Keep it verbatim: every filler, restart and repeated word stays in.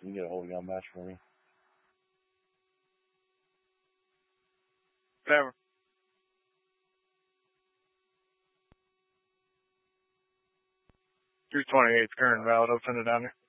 you can get a hold of Young Match for me. Whatever. three twenty-eight current valid. I'll send it down there.